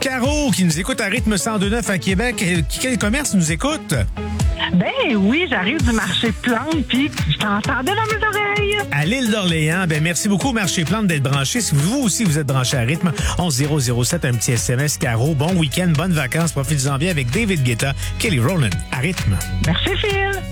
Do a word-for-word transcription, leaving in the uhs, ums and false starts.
Caro, qui nous écoute à Rythme cent deux neuf à Québec. Quel commerce nous écoute? Ben oui, j'arrive du marché Plante, puis je t'entendais dans mes oreilles. À l'île d'Orléans, ben merci beaucoup au marché Plante d'être branché. Si vous aussi vous êtes branché à Rythme, onze zéro zéro sept, un petit S M S. Caro, bon week-end, bonnes vacances, profitez-en bien avec David Guetta, Kelly Rowland à Rythme. Merci Phil.